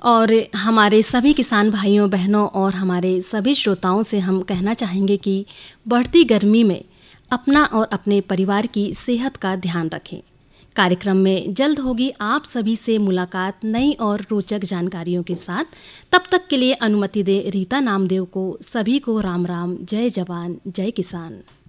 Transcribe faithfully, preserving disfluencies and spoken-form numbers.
और हमारे सभी किसान भाइयों बहनों और हमारे सभी श्रोताओं से हम कहना चाहेंगे कि बढ़ती गर्मी में अपना और अपने परिवार की सेहत का ध्यान रखें। कार्यक्रम में जल्द होगी आप सभी से मुलाकात नई और रोचक जानकारियों के साथ। तब तक के लिए अनुमति दे रीता नामदेव को। सभी को राम राम, जय जवान जय किसान।